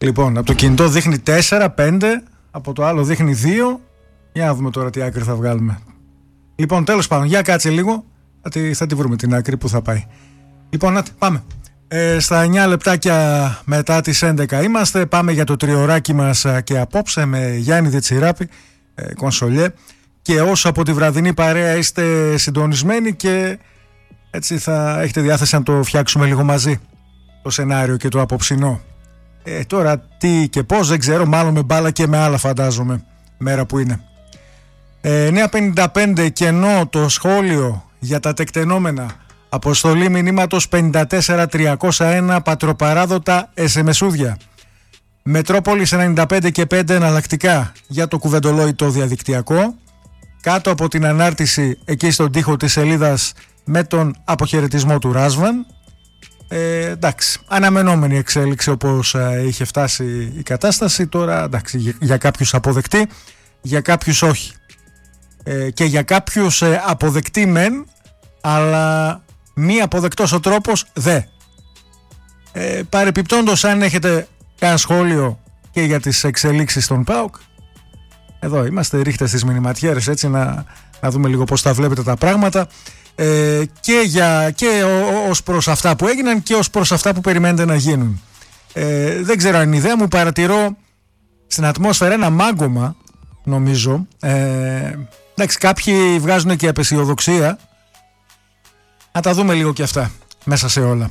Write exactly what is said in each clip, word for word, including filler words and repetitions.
Λοιπόν, από το κινητό δείχνει τέσσερα πέντε, από το άλλο δείχνει δύο. Για να δούμε τώρα τι άκρη θα βγάλουμε. Λοιπόν, τέλος πάντων, για κάτσε λίγο. Θα τη, θα τη βρούμε την άκρη που θα πάει. Λοιπόν, να, πάμε. Ε, στα εννιά λεπτάκια μετά τις έντεκα είμαστε. Πάμε για το τριωράκι μας και απόψε με Γιάννη Δετσιράπη, ε, κονσολιέ. Και όσο από τη βραδινή παρέα είστε συντονισμένοι και έτσι θα έχετε διάθεση να το φτιάξουμε λίγο μαζί, το σενάριο και το απόψινό. Ε, τώρα τι και πώς δεν ξέρω, μάλλον με μπάλα και με άλλα φαντάζομαι, μέρα που είναι. Ε, εννιά πενήντα πέντε κενό το σχόλιο για τα τεκτενόμενα. Αποστολή μηνύματος πενήντα τέσσερα τριακόσια ένα πατροπαράδοτα εσεμεσούδια. Μετρόπολης ενενήντα πέντε και πέντε εναλλακτικά για το κουβεντολόιτο διαδικτυακό. Κάτω από την ανάρτηση εκεί στον τοίχο της σελίδας με τον αποχαιρετισμό του Ράσβαν. Ε, εντάξει, αναμενόμενη εξέλιξη όπως ε, είχε φτάσει η κατάσταση. Τώρα εντάξει, για, για κάποιους αποδεκτή, για κάποιους όχι. Ε, και για κάποιους ε, αποδεκτή μεν, αλλά μη αποδεκτός ο τρόπος δε. Ε, παρεπιπτόντως, αν έχετε καν σχόλιο και για τις εξελίξεις των ΠΑΟΚ, εδώ είμαστε, ρίχτε στις μηνυματιέρες έτσι να, να δούμε λίγο πώς τα βλέπετε τα πράγματα. Ε, και, για, και ως προς αυτά που έγιναν και ως προς αυτά που περιμένετε να γίνουν. Ε, δεν ξέρω αν είναι ιδέα μου, παρατηρώ στην ατμόσφαιρα ένα μάγκωμα, νομίζω. Ε, εντάξει, κάποιοι βγάζουν και απεσιοδοξία. Να τα δούμε λίγο και αυτά μέσα σε όλα.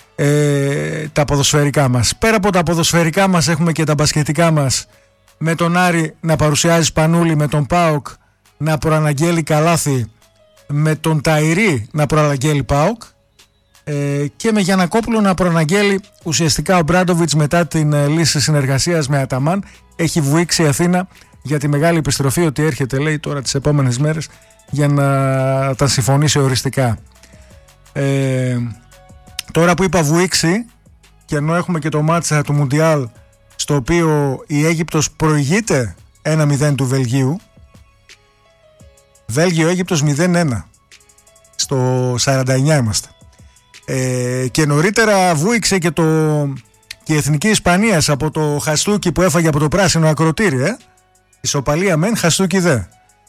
Ε, τα ποδοσφαιρικά μας. Πέρα από τα ποδοσφαιρικά μας έχουμε και τα μπασκετικά μας, με τον Άρη να παρουσιάζει Σπανούλη, με τον ΠΑΟΚ να προαναγγέλει καλάθι, με τον Ταϊρή να προαναγγέλει ΠΑΟΚ ε, και με Γιαννακόπουλο να προαναγγέλει ουσιαστικά ο Μπράντοβιτς μετά την ε, λύση συνεργασίας με Αταμάν. Έχει βουήξει η Αθήνα για τη μεγάλη επιστροφή, ότι έρχεται λέει τώρα τις επόμενες μέρες για να τα συμφωνήσει οριστικά. Ε, τώρα που είπα βουήξει, και ενώ έχουμε και το μάτσα του Μουντιάλ στο οποίο η Αίγυπτος προηγείται ένα μηδέν του Βελγίου, Βέλγιο-Αίγυπτος μηδέν ένα, στο σαράντα εννιά είμαστε, ε, και νωρίτερα βούηξε και, το, και η Εθνική Ισπανίας από το χαστούκι που έφαγε από το πράσινο ακροτήρι, ε. Ισοπαλία μεν, χαστούκι δε.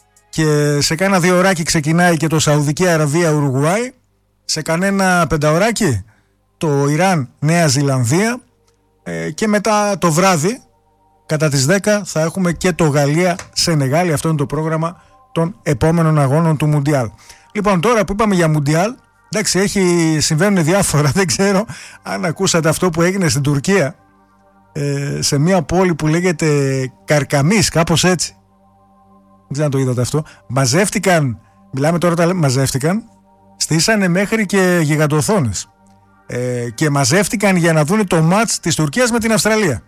Και σε κάνα δύο ωράκι ξεκινάει και το Σαουδική Αραβία Ουρουγουάι, σε κανένα πενταωράκι το Ιράν Νέα Ζηλανδία, ε, και μετά το βράδυ κατά τις δέκα θα έχουμε και το Γαλλία Σενεγάλη. Αυτό είναι το πρόγραμμα των επόμενων αγώνων του Μουντιάλ. Λοιπόν, τώρα που είπαμε για Μουντιάλ, εντάξει, έχει, συμβαίνουν διάφορα. Δεν ξέρω αν ακούσατε αυτό που έγινε στην Τουρκία, ε, σε μια πόλη που λέγεται Καρκαμής, κάπως έτσι. Δεν ξέρω αν το είδατε αυτό. Μαζεύτηκαν, μιλάμε τώρα, τα μαζεύτηκαν, στήσανε μέχρι και γιγαντοθόνες, ε, και μαζεύτηκαν για να δουν το μάτς της Τουρκίας με την Αυστραλία.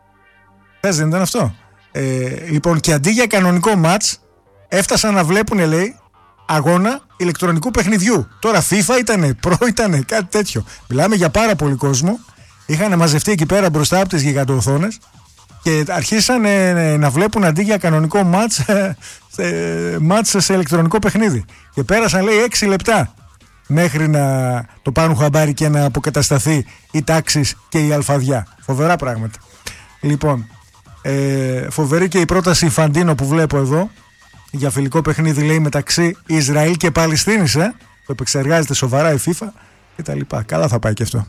Θες, δεν ήταν αυτό? Ε, λοιπόν, και αντί για κανονικό μάτς, έφτασαν να βλέπουν, λέει, αγώνα ηλεκτρονικού παιχνιδιού. Τώρα FIFA ήτανε, Pro ήτανε, κάτι τέτοιο. Μιλάμε για πάρα πολύ κόσμο. Είχαν μαζευτεί εκεί πέρα μπροστά από τις γιγαντοοθόνες και αρχίσαν ε, να βλέπουν αντί για κανονικό μάτς, ε, ε, μάτς σε ηλεκτρονικό παιχνίδι. Και πέρασαν, λέει, έξι λεπτά μέχρι να το πάρουν χαμπάρι και να αποκατασταθεί η τάξη και η αλφαδιά. Φοβερά πράγματα. Λοιπόν, ε, φοβερή και η πρόταση Φαντίνο που βλέπω εδώ για φιλικό παιχνίδι, λέει, μεταξύ Ισραήλ και Παλαιστίνης, ε, που επεξεργάζεται σοβαρά η FIFA και τα λοιπά. Καλά θα πάει και αυτό.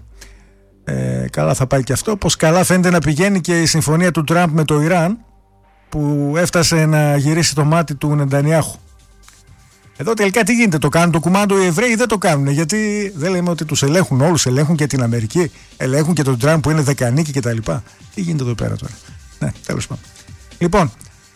Ε, καλά θα πάει και αυτό. Πως καλά φαίνεται να πηγαίνει και η συμφωνία του Τραμπ με το Ιράν, που έφτασε να γυρίσει το μάτι του Νετανιάχου. Εδώ τελικά τι γίνεται? Το κάνουν το κουμάντο οι Εβραίοι? Δεν το κάνουν, γιατί δεν λέμε ότι τους ελέγχουν όλους? Ελέγχουν και την Αμερική, ελέγχουν και τον Τραμπ που είναι δεκανίκη και τα λοιπά. Τι γίνεται εδώ πέρα τώρα? Ναι, τέλος πάντων. Λοιπόν,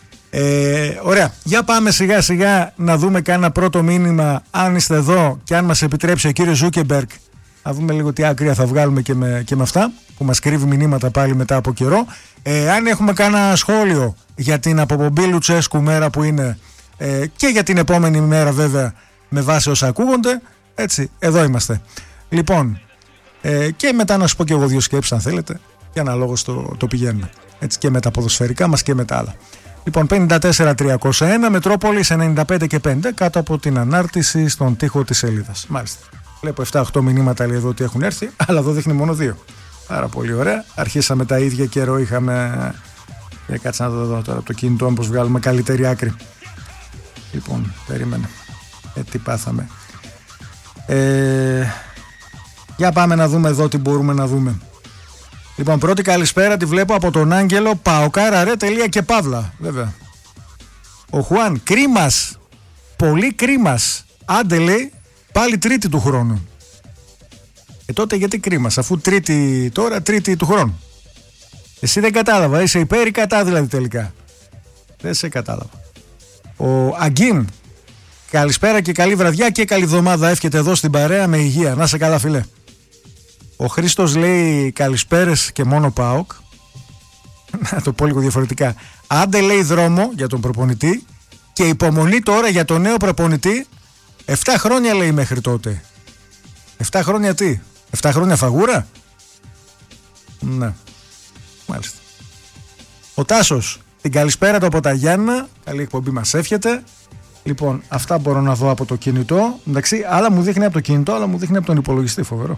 ε, ωραία, για πάμε σιγά σιγά να δούμε κάνα πρώτο μήνυμα, αν είστε εδώ και αν μας επιτρέψει ο κύριος Ζούκεμπεργκ, να δούμε λίγο τι άκρια θα βγάλουμε και με, και με αυτά που μας κρύβει μηνύματα πάλι μετά από καιρό. Ε, αν έχουμε κάνα σχόλιο για την αποπομπή Λουτσέσκου μέρα που είναι, ε, και για την επόμενη μέρα βέβαια με βάση όσα ακούγονται, έτσι, εδώ είμαστε. Λοιπόν, ε, και μετά να σου πω και εγώ δύο σκέψεις αν θέλετε, και αναλόγως το, το πηγαίνουμε, έτσι, και με τα ποδοσφαιρικά μας και με τα άλλα. Λοιπόν, πενήντα τέσσερα τριακόσια ένα, Μετρόπολης ενενήντα πέντε και πέντε, κάτω από την ανάρτηση στον τοίχο της σελίδας. Μάλιστα. Βλέπω επτά οχτώ μηνύματα, λέει εδώ, ότι έχουν έρθει, αλλά εδώ δείχνει μόνο δύο. Πάρα πολύ ωραία. Αρχίσαμε τα ίδια καιρό. Είχαμε. Για κάτσε να το δω τώρα από το κινητό, όπως βγάλουμε καλύτερη άκρη. Λοιπόν, περίμενε. Ε, τι πάθαμε. Ε, για πάμε να δούμε εδώ τι μπορούμε να δούμε. Λοιπόν, πρώτη καλησπέρα τη βλέπω από τον Άγγελο. Παοκάρα ρε τελεία και παύλα. Βέβαια. Ο Χουάν, κρίμας. Πολύ κρίμας. Άντε λέει, πάλι τρίτη του χρόνου. Ε τότε γιατί κρίμας, αφού τρίτη τώρα, τρίτη του χρόνου. Εσύ δεν κατάλαβα, είσαι υπέρ ή κατά δηλαδή τελικά. Δεν σε κατάλαβα. Ο Αγκίν, καλησπέρα και καλή βραδιά και καλή εβδομάδα εύχεται εδώ στην παρέα με υγεία. Να σε καλά φίλε. Ο Χρήστος λέει καλησπέρες και μόνο ΠΑΟΚ. Να το πω λίγο διαφορετικά. Άντε λέει δρόμο για τον προπονητή και υπομονή τώρα για τον νέο προπονητή. Εφτά χρόνια λέει μέχρι τότε. Εφτά χρόνια τι, εφτά χρόνια φαγούρα. Ναι, μάλιστα. Ο Τάσος, την καλησπέρα του από τα Γιάννα. Καλή εκπομπή μας εύχεται. Λοιπόν, αυτά μπορώ να δω από το κινητό. Εντάξει, άλλα μου δείχνει από το κινητό, άλλα μου δείχνει από τον υπολογιστή, φοβερό.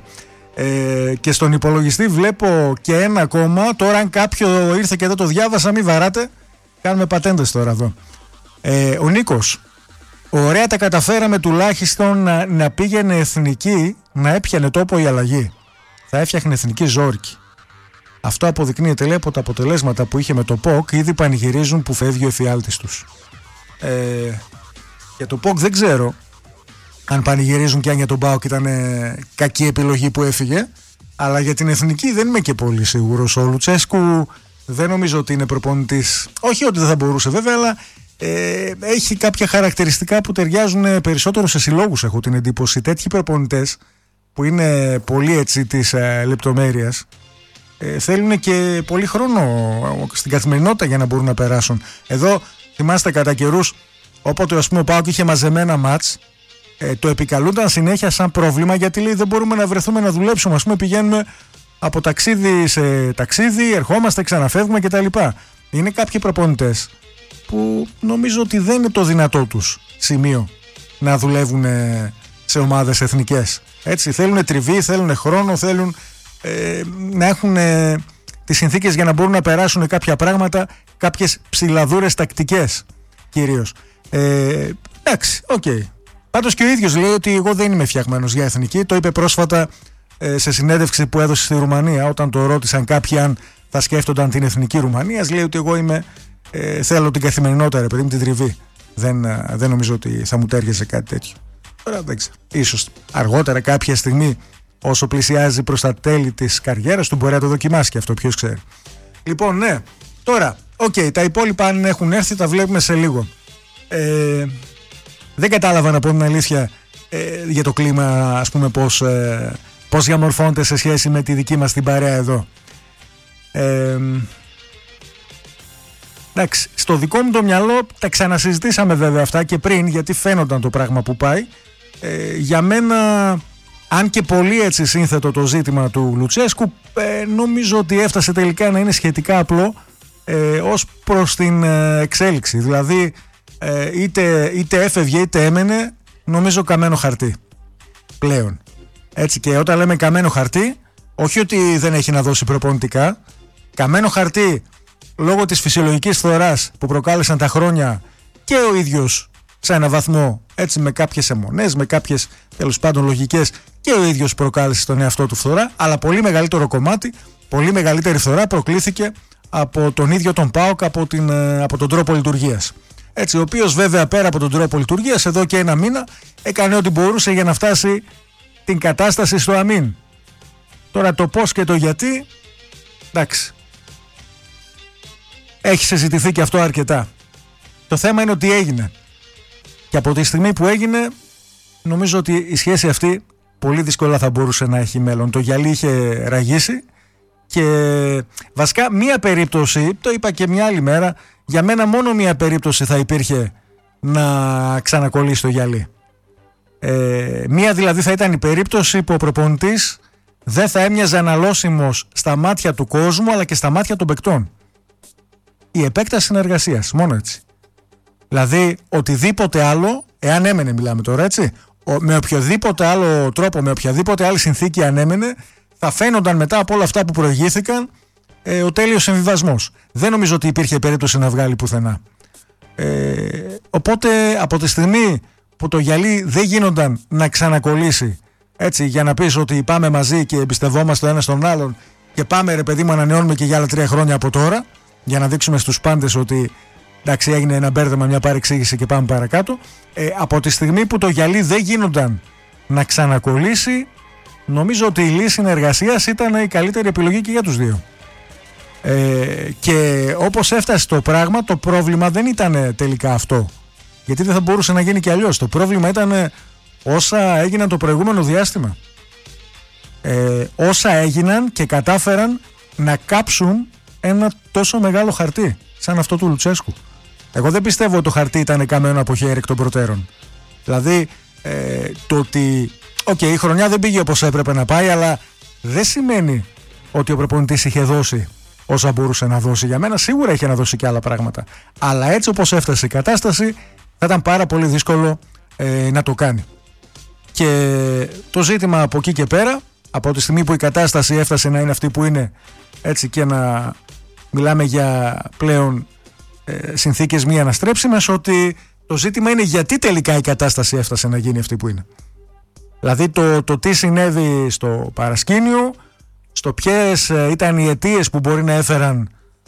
Ε, και στον υπολογιστή βλέπω και ένα ακόμα. Τώρα αν κάποιο ήρθε και δεν το διάβασα, μην βαράτε. Κάνουμε πατέντες τώρα εδώ. ε, Ο Νίκος, ωραία τα καταφέραμε τουλάχιστον να, να πήγαινε εθνική, να έπιανε τόπο η αλλαγή. Θα έφτιαχνε εθνική ζόρικη. Αυτό αποδεικνύεται λέει από τα αποτελέσματα που είχε με το ΠΟΚ. Ήδη πανηγυρίζουν που φεύγει ο εφιάλτης τους. ε, Για το ΠΟΚ δεν ξέρω αν πανηγυρίζουν και αν για τον ΠΑΟΚ ήταν ε, κακή επιλογή που έφυγε. Αλλά για την εθνική δεν είμαι και πολύ σίγουρος. Ο Λουτσέσκου δεν νομίζω ότι είναι προπονητής. Όχι ότι δεν θα μπορούσε βέβαια, αλλά ε, έχει κάποια χαρακτηριστικά που ταιριάζουν περισσότερο σε συλλόγους, έχω την εντύπωση. Τέτοιοι προπονητές που είναι πολύ έτσι της ε, λεπτομέρειας ε, θέλουν και πολύ χρόνο στην καθημερινότητα για να μπορούν να περάσουν. Εδώ θυμάστε κατά καιρούς, όποτε ας πούμε ο ΠΑΟΚ είχε μαζεμένα μάτς, ε, το επικαλούνταν συνέχεια σαν πρόβλημα, γιατί λέει δεν μπορούμε να βρεθούμε να δουλέψουμε. Ας πούμε πηγαίνουμε από ταξίδι σε ταξίδι, ερχόμαστε, ξαναφεύγουμε κτλ. Είναι κάποιοι προπονητές που νομίζω ότι δεν είναι το δυνατό τους σημείο να δουλεύουν σε ομάδες εθνικές. Έτσι, θέλουν τριβή, θέλουν χρόνο, θέλουν ε, να έχουν ε, τις συνθήκες για να μπορούν να περάσουν κάποια πράγματα, κάποιες ψηλαδούρες τακτικές κυρίως. Ε, εντάξει, οκ. Okay. Πάντως και ο ίδιος λέει ότι εγώ δεν είμαι φτιαγμένος για εθνική. Το είπε πρόσφατα ε, σε συνέντευξη που έδωσε στη Ρουμανία, όταν το ρώτησαν κάποιοι αν θα σκέφτονταν την εθνική Ρουμανίας. Λέει ότι εγώ είμαι, ε, θέλω την καθημερινότητα, παιδί μου, την τριβή. Δεν, ε, δεν νομίζω ότι θα μου τέριαζε κάτι τέτοιο. Τώρα δεν ξέρω. Ίσως αργότερα κάποια στιγμή, όσο πλησιάζει προς τα τέλη της καριέρας του, μπορεί να το δοκιμάσει και αυτό, ποιος ξέρει. Λοιπόν, ναι. Τώρα, οκ, okay, τα υπόλοιπα αν έχουν έρθει τα βλέπουμε σε λίγο. Ε, δεν κατάλαβα να πω την αλήθεια ε, για το κλίμα, ας πούμε, πώς, ε, πώς διαμορφώνεται σε σχέση με τη δική μας την παρέα εδώ. Ε, εντάξει, στο δικό μου το μυαλό τα ξανασυζητήσαμε βέβαια αυτά και πριν, γιατί φαίνονταν το πράγμα που πάει. Ε, για μένα, αν και πολύ έτσι σύνθετο το ζήτημα του Λουτσέσκου, ε, νομίζω ότι έφτασε τελικά να είναι σχετικά απλό ε, ως προς την ε, εξέλιξη. Δηλαδή ε, είτε, είτε έφευγε είτε έμενε, νομίζω καμένο χαρτί πλέον. Έτσι, και όταν λέμε καμένο χαρτί, όχι ότι δεν έχει να δώσει προπονητικά, καμένο χαρτί λόγω της φυσιολογικής φθοράς που προκάλεσαν τα χρόνια και ο ίδιος σε έναν βαθμό, έτσι, με κάποιες αιμονές, με κάποιες τέλος πάντων λογικές, και ο ίδιος προκάλεσε στον εαυτό του φθορά, αλλά πολύ μεγαλύτερο κομμάτι, πολύ μεγαλύτερη φθορά προκλήθηκε από τον ίδιο τον ΠΑΟΚ, από, την, από τον τρόπο λειτουργίας. Έτσι, ο οποίος βέβαια πέρα από τον τρόπο λειτουργίας εδώ και ένα μήνα έκανε ό,τι μπορούσε για να φτάσει την κατάσταση στο αμήν. Τώρα το πώς και το γιατί, εντάξει, έχει συζητηθεί και αυτό αρκετά. Το θέμα είναι ότι έγινε. Και από τη στιγμή που έγινε, νομίζω ότι η σχέση αυτή πολύ δύσκολα θα μπορούσε να έχει μέλλον. Το γυαλί είχε ραγίσει και βασικά μία περίπτωση, το είπα και μια άλλη μέρα, για μένα μόνο μία περίπτωση θα υπήρχε να ξανακολλήσει το γυαλί. Ε, μία δηλαδή θα ήταν η περίπτωση που ο προπονητής δεν θα έμοιαζε αναλώσιμος στα μάτια του κόσμου αλλά και στα μάτια των παικτών. Η επέκταση συνεργασίας, μόνο έτσι. Δηλαδή οτιδήποτε άλλο, εάν έμενε μιλάμε τώρα, έτσι, με οποιοδήποτε άλλο τρόπο, με οποιαδήποτε άλλη συνθήκη αν έμενε, θα φαίνονταν μετά από όλα αυτά που προηγήθηκαν ε, ο τέλειος συμβιβασμός. Δεν νομίζω ότι υπήρχε περίπτωση να βγάλει πουθενά. Ε, οπότε από τη στιγμή που το γυαλί δεν γίνονταν να ξανακολλήσει, έτσι, για να πεις ότι πάμε μαζί και εμπιστευόμαστε ο ένας τον άλλον και πάμε ρε παιδί μου ανανεώνουμε και για άλλα τρία χρόνια από τώρα, για να δείξουμε στους πάντες ότι εντάξει έγινε ένα μπέρδεμα, μια παρεξήγηση και πάμε παρακάτω. Ε, από τη στιγμή που το γυαλί δεν γίνονταν να ξανακολλήσει, νομίζω ότι η λύση συνεργασίας ήταν η καλύτερη επιλογή και για τους δύο. Ε, και όπως έφτασε το πράγμα, το πρόβλημα δεν ήταν τελικά αυτό, γιατί δεν θα μπορούσε να γίνει και αλλιώς. Το πρόβλημα ήταν όσα έγιναν το προηγούμενο διάστημα, ε, όσα έγιναν και κατάφεραν να κάψουν ένα τόσο μεγάλο χαρτί σαν αυτό του Λουτσέσκου. Εγώ δεν πιστεύω ότι το χαρτί ήταν καμένο από χέρι εκ των προτέρων. Δηλαδή ε, το ότι οκ, okay, η χρονιά δεν πήγε όπως έπρεπε να πάει, αλλά δεν σημαίνει ότι ο προπονητής είχε δώσει όσα μπορούσε να δώσει. Για μένα σίγουρα είχε να δώσει και άλλα πράγματα, αλλά έτσι όπως έφτασε η κατάσταση θα ήταν πάρα πολύ δύσκολο ε, να το κάνει. Και το ζήτημα από εκεί και πέρα, από τη στιγμή που η κατάσταση έφτασε να είναι αυτή που είναι, έτσι, και να μιλάμε για πλέον ε, συνθήκες μη αναστρέψιμες, ότι το ζήτημα είναι γιατί τελικά η κατάσταση έφτασε να γίνει αυτή που είναι. Δηλαδή το, το τι συνέβη στο παρασκήνιο, στο ποιες ε, ήταν οι αιτίες που μπορεί να έφεραν,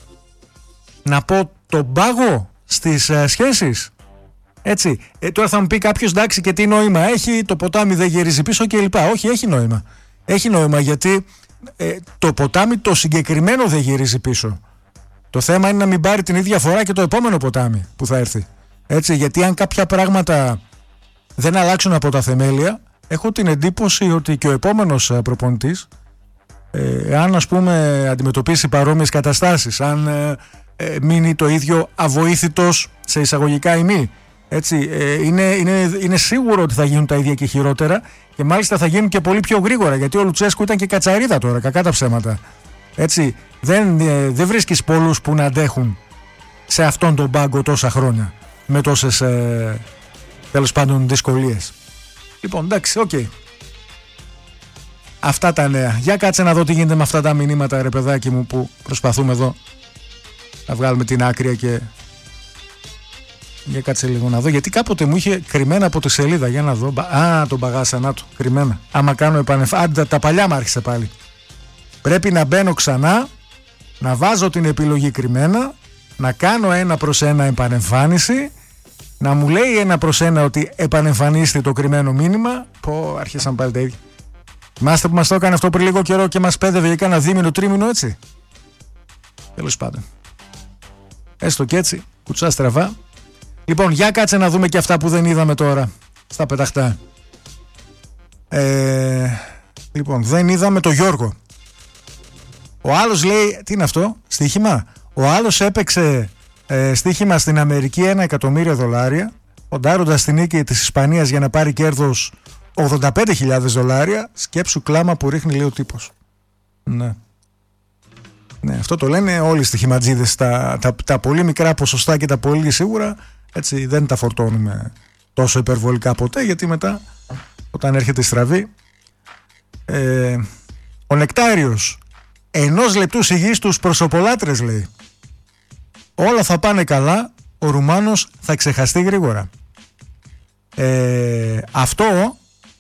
να πω, τον πάγο στις ε, σχέσεις. Έτσι, ε, τώρα θα μου πει κάποιος, εντάξει, και τι νόημα έχει, το ποτάμι δεν γυρίζει πίσω κλπ. Όχι, έχει νόημα. Έχει νόημα γιατί ε, το ποτάμι το συγκεκριμένο δεν γυρίζει πίσω. Το θέμα είναι να μην πάρει την ίδια φορά και το επόμενο ποτάμι που θα έρθει. Έτσι, γιατί αν κάποια πράγματα δεν αλλάξουν από τα θεμέλια, έχω την εντύπωση ότι και ο επόμενος προπονητής, ε, αν ας πούμε αντιμετωπίσει παρόμοιες καταστάσεις, αν ε, ε, μείνει το ίδιο αβοήθητος σε εισαγωγικά ή μη, έτσι, ε, είναι, είναι, είναι σίγουρο ότι θα γίνουν τα ίδια και χειρότερα, και μάλιστα θα γίνουν και πολύ πιο γρήγορα, γιατί ο Λουτσέσκου ήταν και κατσαρίδα τώρα, κακά τα ψέματα. Έτσι, δεν, ε, δεν βρίσκεις πολλούς που να αντέχουν σε αυτόν τον πάγκο τόσα χρόνια, με τόσες ε, τέλος πάντων δυσκολίες. Λοιπόν, εντάξει, οκ. Okay. Αυτά τα νέα. Για κάτσε να δω τι γίνεται με αυτά τα μηνύματα, ρε παιδάκι μου, που προσπαθούμε εδώ να βγάλουμε την άκρια. Και για κάτσε λίγο να δω, γιατί κάποτε μου είχε κρυμμένα από τη σελίδα. Για να δω. Α, τον παγάσα, να το, κρυμμένα. Άμα κάνω επανεμφάνιση. Άντε, τα παλιά μου άρχισε πάλι. Πρέπει να μπαίνω ξανά, να βάζω την επιλογή κρυμμένα, να κάνω ένα προς ένα επανεμφάνιση, να μου λέει ένα προς ένα ότι επανεμφανίστε το κρυμμένο μήνυμα. Πω, άρχισαν πάλι τα ίδια. Θυμάστε που μας το έκανε αυτό πριν λίγο καιρό και μας πέδευε για κάνα δίμηνο, τρίμηνο, έτσι. Τέλος πάντων. Έστω και έτσι, κουτσά στραβά. Λοιπόν, για κάτσε να δούμε και αυτά που δεν είδαμε τώρα στα πεταχτά. Ε, λοιπόν, δεν είδαμε το Γιώργο. Ο άλλος λέει, τι είναι αυτό, στοίχημα. Ο άλλος έπαιξε ε, στοίχημα στην Αμερική ένα εκατομμύριο δολάρια, ποντάροντας την νίκη της Ισπανίας για να πάρει κέρδος ογδόντα πέντε χιλιάδες δολάρια. Σκέψου κλάμα που ρίχνει, λέει ο τύπος. Ναι. Ναι, αυτό το λένε όλοι οι στοιχηματζίδες. Τα, τα, τα πολύ μικρά ποσοστά και τα πολύ σίγουρα, έτσι, δεν τα φορτώνουμε τόσο υπερβολικά ποτέ, γιατί μετά όταν έρχεται η στραβή, ε, ο Νεκτάριος, ενός λεπτού σιγής τους προσωπολάτρες, λέει. Όλα θα πάνε καλά, ο Ρουμάνος θα ξεχαστεί γρήγορα. Ε, αυτό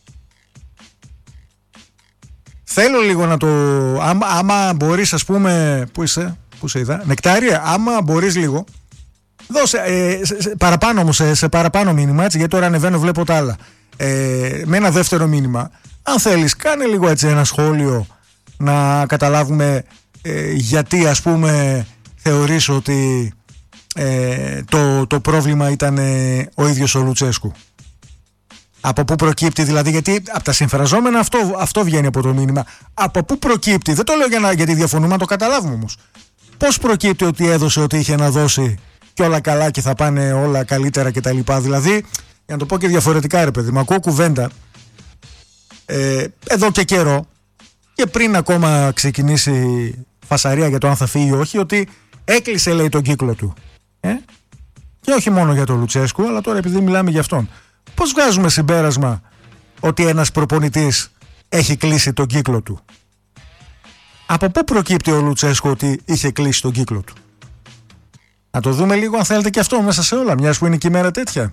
θέλω λίγο να το, άμα, άμα μπορείς, ας πούμε, πού είσαι, πού σε είδα, Νεκτάρια, άμα μπορείς λίγο δώσε ε, σε, σε, παραπάνω όμως, σε, σε παραπάνω μήνυμα, έτσι, γιατί τώρα ανεβαίνω, βλέπω τα άλλα, ε, με ένα δεύτερο μήνυμα, αν θέλεις κάνε λίγο έτσι ένα σχόλιο να καταλάβουμε ε, γιατί, ας πούμε, θεωρείς ότι ε, το, το πρόβλημα ήταν ε, ο ίδιος ο Λουτσέσκου. Από πού προκύπτει δηλαδή, γιατί από τα συμφραζόμενα αυτό, αυτό βγαίνει από το μήνυμα. Από πού προκύπτει, δεν το λέω για να, γιατί διαφωνούμε, να το καταλάβουμε όμως. Πώς προκύπτει ότι έδωσε ό,τι είχε να δώσει και όλα καλά και θα πάνε όλα καλύτερα κτλ. Δηλαδή, για να το πω και διαφορετικά, ρε παιδί, μου ακούω κουβέντα ε, εδώ και καιρό, και πριν ακόμα ξεκινήσει φασαρία για το αν θα φύγει ή όχι, ότι έκλεισε, λέει, τον κύκλο του. Ε? Και όχι μόνο για τον Λουτσέσκου, αλλά τώρα επειδή μιλάμε για αυτόν. Πώς βγάζουμε συμπέρασμα ότι ένας προπονητής έχει κλείσει τον κύκλο του? Από πού προκύπτει ο Λουτσέσκου ότι είχε κλείσει τον κύκλο του? Να το δούμε λίγο αν θέλετε και αυτό μέσα σε όλα, μιας που είναι και η μέρα τέτοια.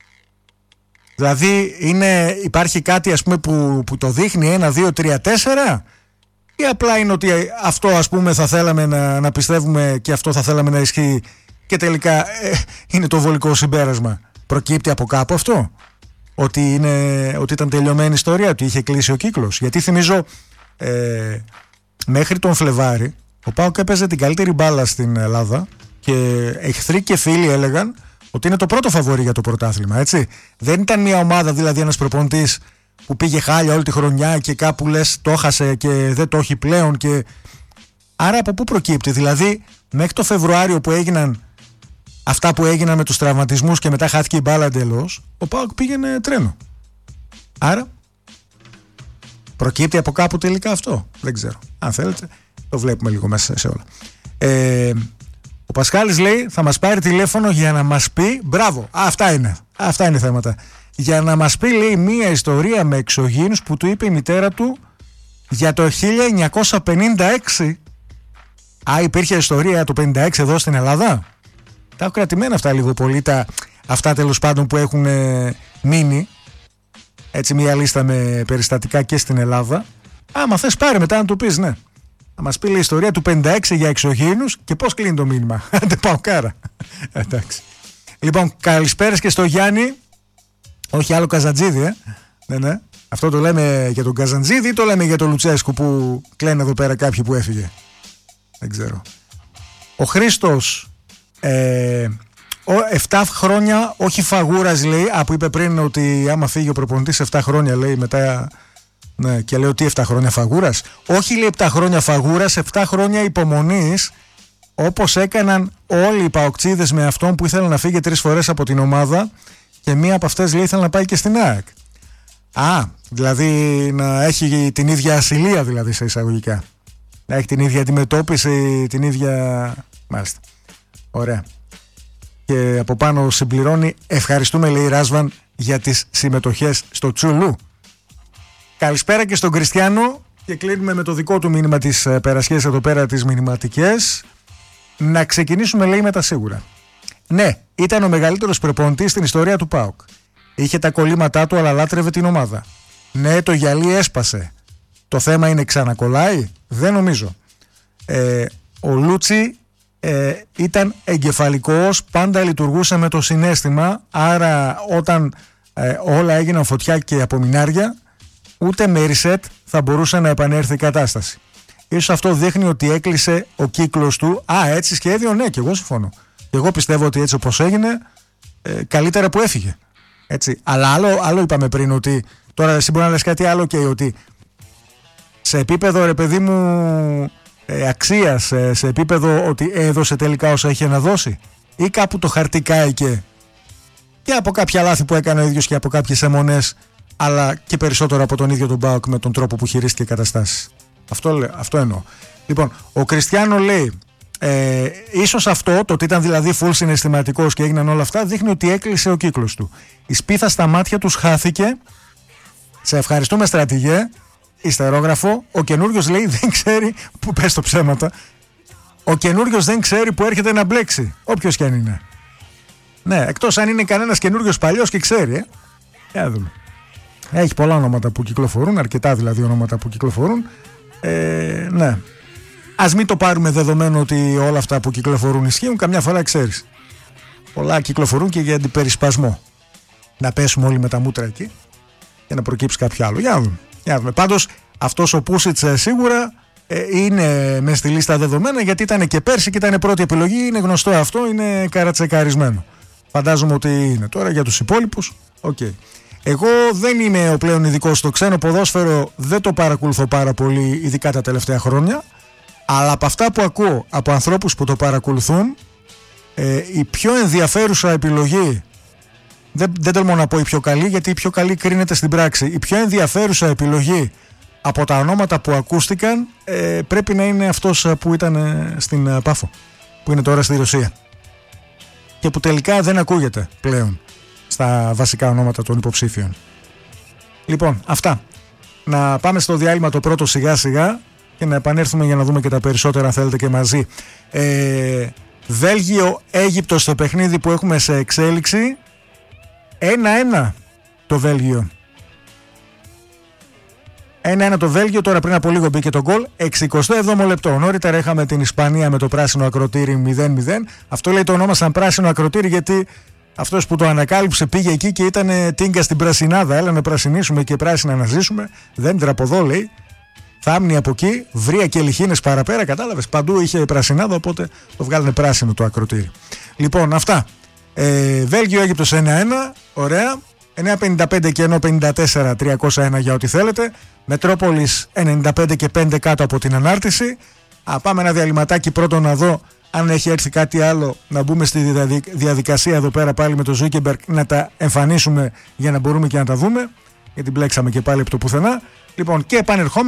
Δηλαδή είναι, υπάρχει κάτι ας πούμε που, που το δείχνει ένα, δύο, τρία, τέσσερα, ή απλά είναι ότι αυτό ας πούμε θα θέλαμε να, να πιστεύουμε και αυτό θα θέλαμε να ισχύει και τελικά ε, είναι το βολικό συμπέρασμα? Προκύπτει από κάπου αυτό ότι, είναι, ότι ήταν τελειωμένη η ιστορία, ότι είχε κλείσει ο κύκλος? Γιατί θυμίζω ε, μέχρι τον Φλεβάρη ο ΠΑΟΚ έπαιζε την καλύτερη μπάλα στην Ελλάδα και εχθροί και φίλοι έλεγαν ότι είναι το πρώτο φαβορί για το πρωτάθλημα, έτσι. Δεν ήταν μια ομάδα, δηλαδή ένας προπονητής που πήγε χάλια όλη τη χρονιά και κάπου λες το έχασε και δεν το έχει πλέον και... Άρα από πού προκύπτει? Δηλαδή μέχρι το Φεβρουάριο που έγιναν αυτά που έγιναν με τους τραυματισμούς και μετά χάθηκε η μπάλα εντελώς, ο ΠΑΟΚ πήγαινε τρένο. Άρα προκύπτει από κάπου τελικά αυτό? Δεν ξέρω. Αν θέλετε το βλέπουμε λίγο μέσα σε όλα. Ε, ο Πασχάλης λέει θα μας πάρει τηλέφωνο για να μας πει, μπράβο, α, αυτά είναι, αυτά είναι θέματα, για να μας πει, λέει, μία ιστορία με εξωγήινους που του είπε η μητέρα του για το χίλια εννιακόσια πενήντα έξι. Α, υπήρχε ιστορία το πενήντα έξι εδώ στην Ελλάδα? Τα έχω κρατημένα αυτά λίγο πολύ, τα, αυτά τέλος πάντων που έχουν ε, μείνει. Έτσι μια λίστα με περιστατικά και στην Ελλάδα. Άμα θες πάρε μετά να του πεις, ναι. Να μας πει, λέει, η ιστορία του πενήντα έξι για εξωγήινους και πώς κλείνει το μήνυμα. Άντε πάω κάρα. Εντάξει. Λοιπόν, καλησπέρας και στο Γιάννη. Όχι άλλο Καζαντζίδη, ε. Ναι, ναι. Αυτό το λέμε για τον Καζαντζίδη ή το λέμε για τον Λουτσέσκου που κλαίνουν εδώ πέρα κάποιοι που έφυγε? Δεν ξέρω. Ο Χρήστος ε, εφτά χρόνια, όχι φαγούρας, λέει. Α, που είπε πριν ότι άμα φύγει ο προπονητής εφτά χρόνια, λέει, μετά... Ναι, και λέω τι εφτά χρόνια φαγούρας? Όχι, λέει, επτά χρόνια φαγούρας, εφτά χρόνια υπομονής, όπως έκαναν όλοι οι παοκτσίδες με αυτόν που ήθελαν να φύγει τρεις φορές από την ομάδα και μία από αυτές, λέει, ήθελε να πάει και στην ΑΕΚ. Α, δηλαδή να έχει την ίδια ασυλία, δηλαδή, σε εισαγωγικά. Να έχει την ίδια αντιμετώπιση, την ίδια... Μάλιστα. Ωραία. Και από πάνω συμπληρώνει, ευχαριστούμε, λέει, Ράσβαν, για τις συμμετοχές στο Τσουλού. Καλησπέρα και στον Κριστιανό και κλείνουμε με το δικό του μήνυμα της περασιές εδώ πέρα, τις μηνυματικές. Να ξεκινήσουμε, λέει, με τα σίγουρα. Ναι, ήταν ο μεγαλύτερος προπονητής στην ιστορία του ΠΑΟΚ. Είχε τα κολλήματά του, αλλά λάτρευε την ομάδα. Ναι, το γυαλί έσπασε. Το θέμα είναι ξανακολλάει? Δεν νομίζω. Ε, ο Λούτσι ε, ήταν εγκεφαλικός, πάντα λειτουργούσε με το συναίσθημα, άρα όταν ε, όλα έγιναν φωτιά και απομεινάρια, ούτε με reset θα μπορούσε να επανέλθει η κατάσταση. Ίσως αυτό δείχνει ότι έκλεισε ο κύκλος του. Α, έτσι σχέδιο, ναι, και εγώ συμφωνώ. Και εγώ πιστεύω ότι έτσι όπως έγινε, ε, καλύτερα που έφυγε. Έτσι. Αλλά άλλο, άλλο είπαμε πριν, ότι τώρα εσύ μπορεί να λες κάτι άλλο, και ότι σε επίπεδο, ρε παιδί μου, ε, αξίας, ε, σε επίπεδο ότι έδωσε τελικά όσα είχε να δώσει, ή κάπου το χαρτί κάηκε και από κάποια λάθη που έκανε ο ίδιος και από κάποιες αιμονές, αλλά και περισσότερο από τον ίδιο τον ΠΑΟΚ με τον τρόπο που χειρίστηκε καταστάσεις. Αυτό, αυτό εννοώ. Λοιπόν, ο Κριστιανό λέει, ε, ίσως αυτό, το ότι ήταν δηλαδή full συναισθηματικός και έγιναν όλα αυτά, δείχνει ότι έκλεισε ο κύκλος του. Η σπίθα στα μάτια τους χάθηκε. Σε ευχαριστούμε, στρατηγέ. Ιστερόγραφο. Ο καινούριος, λέει, δεν ξέρει που, πες το ψέματα, ο καινούριος δεν ξέρει που έρχεται να μπλέξει, όποιος και αν είναι. Ναι, εκτός αν είναι κανένας καινούριος παλιός και ξέρει, ε. Για δούμε. Έχει πολλά ονόματα που κυκλοφορούν, αρκετά δηλαδή ονόματα που κυκλοφορούν. Ε, ναι. Ας μην το πάρουμε δεδομένο ότι όλα αυτά που κυκλοφορούν ισχύουν, καμιά φορά ξέρεις. Πολλά κυκλοφορούν και για αντιπερισπασμό. Να πέσουμε όλοι με τα μούτρα εκεί και να προκύψει κάποιο άλλο. Για να δούμε. Για να δούμε. Πάντως αυτός ο Πούσιτς σίγουρα ε, είναι μες στη λίστα δεδομένα, γιατί ήταν και πέρσι και ήταν πρώτη επιλογή. Είναι γνωστό αυτό, είναι καρατσεκαρισμένο. Φαντάζομαι ότι είναι. Τώρα για τους υπόλοιπους, οκ. Okay. Εγώ δεν είμαι ο πλέον ειδικός στο ξένο ποδόσφαιρο, δεν το παρακολουθώ πάρα πολύ, ειδικά τα τελευταία χρόνια, αλλά από αυτά που ακούω από ανθρώπους που το παρακολουθούν, ε, η πιο ενδιαφέρουσα επιλογή, δεν, δεν τολμώ να πω η πιο καλή, γιατί η πιο καλή κρίνεται στην πράξη, η πιο ενδιαφέρουσα επιλογή από τα ονόματα που ακούστηκαν ε, πρέπει να είναι αυτός που ήταν ε, στην Πάφο, που είναι τώρα στη Ρωσία και που τελικά δεν ακούγεται πλέον στα βασικά ονόματα των υποψήφιων. Λοιπόν, αυτά. Να πάμε στο διάλειμμα το πρώτο σιγά σιγά και να επανέλθουμε για να δούμε και τα περισσότερα αν θέλετε και μαζί. ε, Βέλγιο Αίγυπτος στο παιχνίδι που έχουμε σε εξέλιξη. ένα ένα το Βέλγιο. ένα ένα το Βέλγιο, τώρα πριν από λίγο μπήκε το γκολ. εξηκοστό έβδομο λεπτό. Νωρίτερα είχαμε την Ισπανία με το πράσινο ακροτήρι μηδέν μηδέν. Αυτό λέει το ονόμασαν πράσινο ακροτήρι γιατί αυτός που το ανακάλυψε πήγε εκεί και ήταν τίγκα στην πρασινάδα. Έλα να πρασινίσουμε και πράσινα να ζήσουμε. Δέντρα από εδώ λέει. Θάμνη από εκεί. Βρία και λιχίνες παραπέρα. Κατάλαβες. Παντού είχε πρασινάδα. Οπότε το βγάλανε πράσινο το ακροτήρι. Λοιπόν, αυτά. Ε, Βέλγιο Αίγυπτος ένα ένα. Ωραία. εννιά πενήντα πέντε και ενώ πενήντα τέσσερα τριακόσια ένα για ό,τι θέλετε. Μετρόπολης ενενήντα πέντε και πέντε κάτω από την ανάρτηση. Α, πάμε ένα διαλυματάκι πρώτο να δω αν έχει έρθει κάτι άλλο, να μπούμε στη διαδικασία εδώ πέρα πάλι με το Zuckerberg να τα εμφανίσουμε για να μπορούμε και να τα δούμε, γιατί μπλέξαμε και πάλι από το πουθενά. Λοιπόν, και επανερχόμενοι